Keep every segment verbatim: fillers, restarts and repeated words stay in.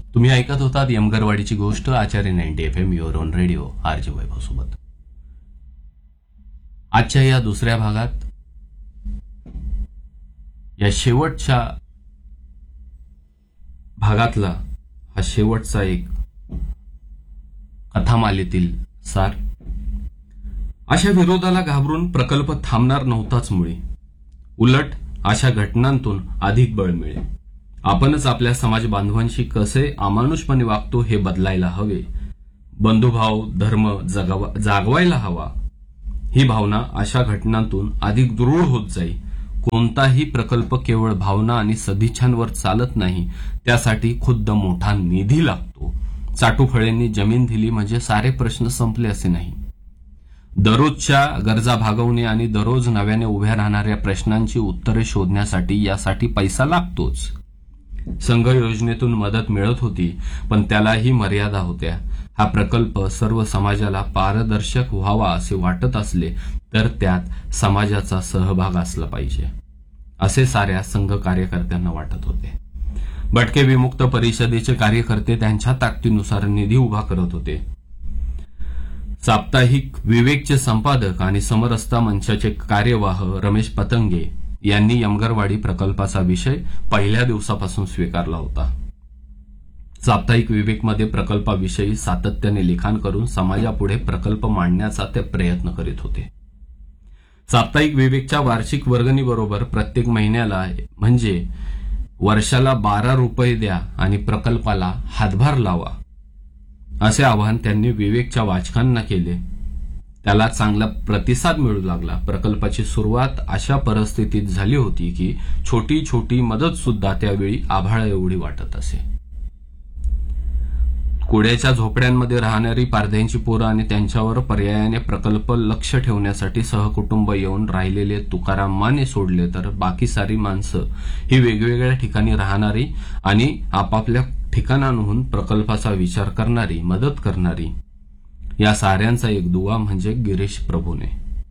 तुम्ही ऐकत होतात यमगरवाडीची गोष्ट आचार्य ninety F am your on radio RJ वैभव सोबत. आजच्या या दुसऱ्या भागात या शेवटच्या भागातला हा शेवटचा एक कथामालेतील सार. अशा विरोधाला घाबरून प्रकल्प थांबणार नव्हताच मुळे. उलट अशा घटनांतून अधिक बळ मिळेल. आपणच आपल्या समाज बांधवांशी कसे अमानुषपणे वागतो हे बदलायला हवे. बंधुभाव धर्म जगवा जागवायला हवा. ही भावना अशा घटनांतून अधिक दृढ होत जाईल. कोणताही प्रकल्प केवळ भावना आणि सदिच्छांवर चालत नाही, त्यासाठी खुद्द मोठा निधी लागतो. चाटुफळेंनी जमीन दिली म्हणजे सारे प्रश्न संपले असे नाही. दररोजच्या गरजा भागवणे आणि दररोज नव्याने उभ्या राहणाऱ्या प्रश्नांची उत्तरे शोधण्यासाठी यासाठी पैसा लागतोच. संघ योजनेतून मदत मिळत होती, पण त्यालाही मर्यादा होत्या. हा प्रकल्प सर्व समाजाला पारदर्शक व्हावा असे वाटत असले तर त्यात समाजाचा सहभाग असला पाहिजे, असे साऱ्या संघ कार्यकर्त्यांना वाटत होते. भटके विमुक्त परिषदेचे कार्यकर्ते त्यांच्या ताकदीनुसार निधी उभा करत होते. साप्ताहिक विवेकचे संपादक आणि समरसता मंचाचे कार्यवाह रमेश पतंगे यांनी यमगरवाडी प्रकल्पाचा विषय पहिल्या दिवसापासून स्वीकारला होता. साप्ताहिक विवेकमध्ये प्रकल्पाविषयी सातत्याने लिखाण करून समाजापुढे प्रकल्प मांडण्याचा ते प्रयत्न करीत होते. साप्ताहिक विवेकच्या वार्षिक वर्गणीबरोबर प्रत्येक महिन्याला म्हणजे वर्षाला बारा रुपये द्या आणि प्रकल्पाला हातभार लावा, असे आवाहन त्यांनी विवेकच्या वाचकांना केले. त्याला चांगला प्रतिसाद मिळू लागला. प्रकल्पाची सुरुवात अशा परिस्थितीत झाली होती की छोटी छोटी मदत सुद्धा त्यावेळी आभाळ एवढी वाटत असे. कुड्याच्या झोपड्यांमध्ये राहणारी पारध्यांची पोरं आणि त्यांच्यावर पर्यायाने प्रकल्प लक्ष ठेवण्यासाठी सहकुटुंब येऊन राहिलेले तुकाराम माने सोडले तर बाकी सारी माणसं ही वेगवेगळ्या ठिकाणी राहणारी आणि आपापल्या ठिकाणांहून प्रकल्पाचा विचार करणारी, मदत करणारी, या साऱ्यांचा एक दुवा म्हणजे गिरीश प्रभूने.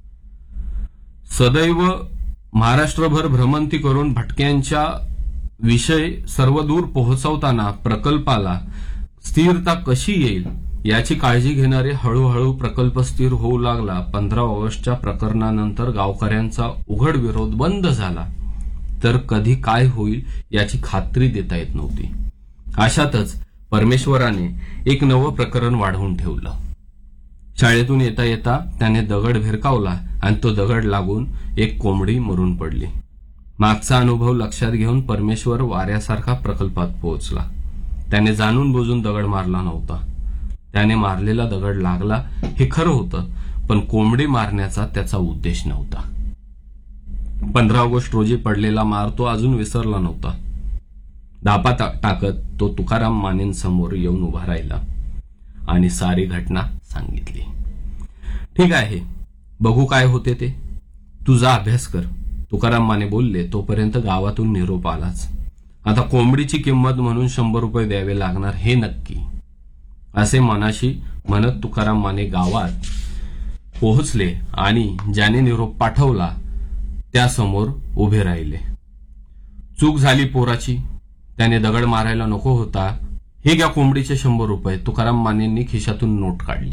सदैव महाराष्ट्रभर भ्रमंती करून भटक्यांच्या विषय सर्वदूर पोहोचवताना प्रकल्पाला स्थिरता कशी येईल याची काळजी घेणारे हळूहळू प्रकल्प स्थिर होऊ लागला. पंधरा ऑगस्टच्या प्रकरणानंतर गावकऱ्यांचा उघड विरोध बंद झाला तर कधी काय होईल याची खात्री देता येत नव्हती. अशातच परमेश्वराने एक नवं प्रकरण वाढवून ठेवलं. शाळेतून येता येता त्याने दगड भिरकावला आणि तो दगड लागून एक कोंबडी मरून पडली. मागचा अनुभव लक्षात घेऊन परमेश्वर वाऱ्यासारखा प्रकल्पात पोहोचला. त्याने जाणून बुजून दगड मारला नव्हता. त्याने मारलेला दगड लागला हे खरं होतं, पण कोंबडी मारण्याचा त्याचा उद्देश नव्हता. पंधरा ऑगस्ट रोजी पडलेला मार तो अजून विसरला नव्हता. धापा टाकत तो तुकाराम मानेंसमोर येऊन उभा राहिला आणि सारी घटना सांगितली. ठीक आहे, बघू काय होते ते. तुझा अभ्यास कर, तुकाराम माने बोलले. तोपर्यंत गावातून निरोप आलाच. आता कोंबडीची किंमत म्हणून शंभर रुपये द्यावे लागणार हे नक्की, असे मनाशी म्हणत तुकाराम माने गावात पोहोचले आणि ज्याने निरोप पाठवला त्यासमोर उभे राहिले. चूक झाली पोराची, त्याने दगड मारायला नको होता. हे घ्या कोंबडीचे शंभर रुपये. तुकाराम मानेंनी खिशातून नोट काढली.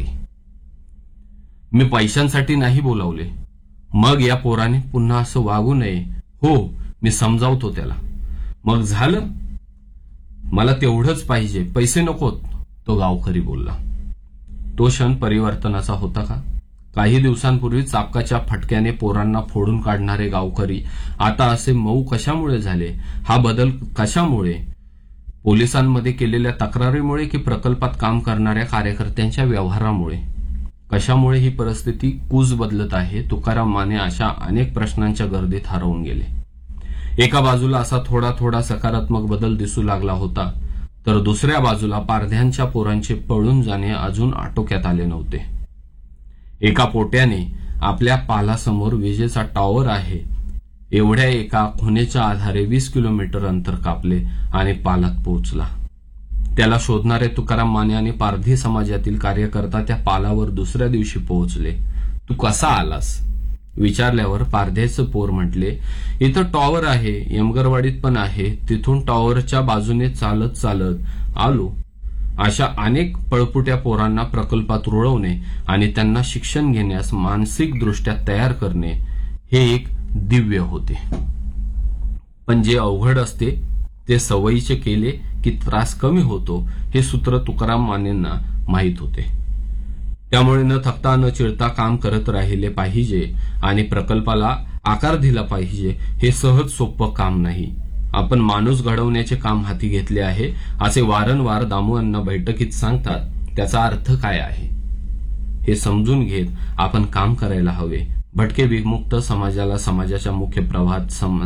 मी पैशांसाठी नाही बोलावले. मग या पोराने पुन्हा असं वागू नये. हो, मी समजावतो त्याला. मग झालं, मला तेवढंच पाहिजे, पैसे नकोत, तो गावकरी बोलला. तो क्षण परिवर्तनाचा होता का? काही दिवसांपूर्वी चापकाच्या फटक्याने पोरांना फोडून काढणारे गावकरी आता असे मऊ कशामुळे झाले? हा बदल कशामुळे? पोलिसांमध्ये केलेल्या तक्रारीमुळे की प्रकल्पात काम करणाऱ्या कार्यकर्त्यांच्या व्यवहारामुळे? कशामुळे ही परिस्थिती कूच बदलत आहे? तुकाराम माने अशा अनेक प्रश्नांच्या गर्दीत हरवून गेले. एका बाजूला असा थोडा थोडा सकारात्मक बदल दिसू लागला होता, तर दुसऱ्या बाजूला पारध्यांच्या पोरांचे पळून जाणे अजून आटोक्यात आले नव्हते. एका पोट्याने आपल्या पालासमोर विजेचा टॉवर आहे एवढ्या एका खुणेच्या आधारे वीस किलोमीटर अंतर कापले आणि पालात पोहोचला. त्याला शोधणारे तुकाराम माने आणि पारधी समाजातील कार्यकर्ता त्या पालावर दुसऱ्या दिवशी पोहोचले. तू कसा आलास? विचारल्यावर पारध्याचं पोर म्हटले, इथं टॉवर आहे, यमगरवाडीत पण आहे, तिथून टॉवरच्या बाजूने चालत चालत आलो. अशा अनेक पळपुट्या पोरांना प्रकल्पात रुळवणे आणि त्यांना शिक्षण घेण्यास मानसिकदृष्ट्या तयार करणे हे एक दिव्य होते. पण जे अवघड असते ते सवयीचे केले की त्रास कमी होतो हे सूत्र तुकाराम मानेंना माहीत होते. त्यामुळे न थकता न चिडता काम करत राहिले पाहिजे आणि प्रकल्पाला आकार दिला पाहिजे. हे सहज सोपं काम नाही. आपण माणूस घडवण्याचे काम हाती घेतले आहे असे वारंवार दामुअण्णा बैठकीत सांगतात. त्याचा अर्थ काय आहे हे समजून घेत आपण काम करायला हवे. भटके विमुक्त समाजाला समाजाच्या मुख्य प्रवाहात